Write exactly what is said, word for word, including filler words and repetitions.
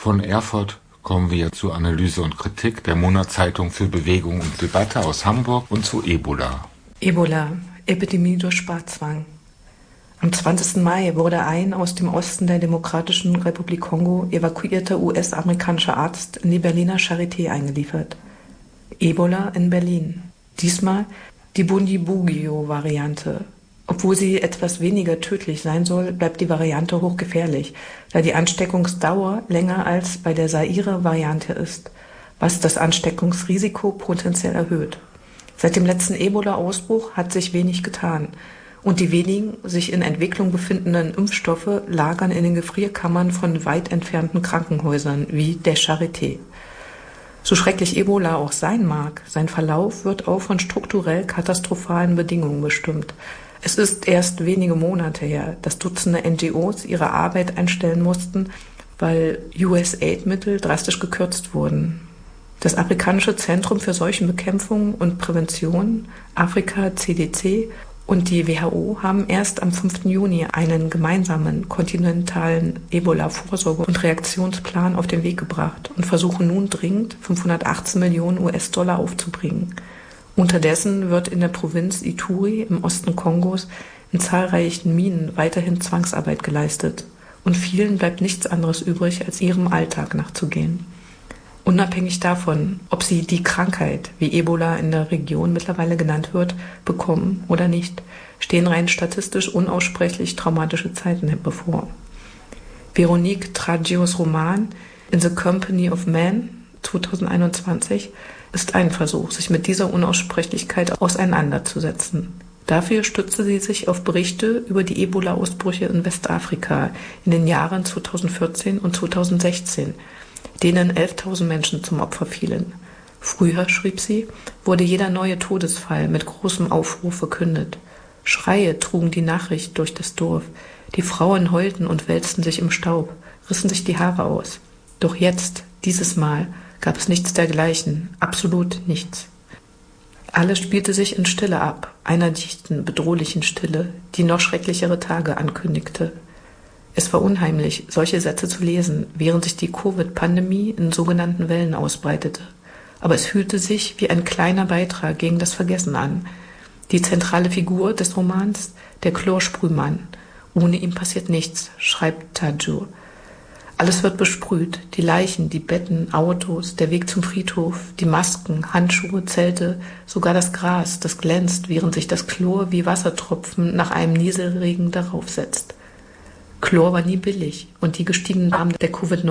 Von Erfurt kommen wir zur Analyse und Kritik der Monatszeitung für Bewegung und Debatte aus Hamburg und zu Ebola. Ebola, Epidemie durch Sparzwang. Am zwanzigsten Mai wurde ein aus dem Osten der Demokratischen Republik Kongo evakuierter U S-amerikanischer Arzt in die Berliner Charité eingeliefert. Ebola in Berlin. Diesmal die Bundibugyo-Variante. Obwohl sie etwas weniger tödlich sein soll, bleibt die Variante hochgefährlich, da die Ansteckungsdauer länger als bei der Zaire-Variante ist, was das Ansteckungsrisiko potenziell erhöht. Seit dem letzten Ebola-Ausbruch hat sich wenig getan und die wenigen sich in Entwicklung befindenden Impfstoffe lagern in den Gefrierkammern von weit entfernten Krankenhäusern wie der Charité. So schrecklich Ebola auch sein mag, sein Verlauf wird auch von strukturell katastrophalen Bedingungen bestimmt. Es ist erst wenige Monate her, dass Dutzende N G Os ihre Arbeit einstellen mussten, weil U S-Aid-Mittel drastisch gekürzt wurden. Das Afrikanische Zentrum für Seuchenbekämpfung und Prävention, Afrika C D C, und die W H O haben erst am fünften Juni einen gemeinsamen kontinentalen Ebola-Vorsorge- und Reaktionsplan auf den Weg gebracht und versuchen nun dringend fünfhundertachtzehn Millionen U S-Dollar aufzubringen. Unterdessen wird in der Provinz Ituri im Osten Kongos in zahlreichen Minen weiterhin Zwangsarbeit geleistet und vielen bleibt nichts anderes übrig, als ihrem Alltag nachzugehen. Unabhängig davon, ob sie die Krankheit, wie Ebola in der Region mittlerweile genannt wird, bekommen oder nicht, stehen rein statistisch unaussprechlich traumatische Zeiten bevor. Veronique Traggios Roman In the Company of Man zweitausendeinundzwanzig ist ein Versuch, sich mit dieser Unaussprechlichkeit auseinanderzusetzen. Dafür stützte sie sich auf Berichte über die Ebola-Ausbrüche in Westafrika in den Jahren zweitausendvierzehn und zweitausendsechzehn, denen elftausend Menschen zum Opfer fielen. Früher, schrieb sie, wurde jeder neue Todesfall mit großem Aufruhr verkündet. Schreie trugen die Nachricht durch das Dorf. Die Frauen heulten und wälzten sich im Staub, rissen sich die Haare aus. Doch jetzt, dieses Mal, gab es nichts dergleichen, absolut nichts. Alles spielte sich in Stille ab, einer dichten, bedrohlichen Stille, die noch schrecklichere Tage ankündigte. Es war unheimlich, solche Sätze zu lesen, während sich die Covid-Pandemie in sogenannten Wellen ausbreitete. Aber es fühlte sich wie ein kleiner Beitrag gegen das Vergessen an. Die zentrale Figur des Romans, der Chlorsprühmann. Ohne ihn passiert nichts, schreibt Taggio. Alles wird besprüht, die Leichen, die Betten, Autos, der Weg zum Friedhof, die Masken, Handschuhe, Zelte, sogar das Gras, das glänzt, während sich das Chlor wie Wassertropfen nach einem Nieselregen darauf setzt. Chlor war nie billig und die gestiegenen Namen der Covid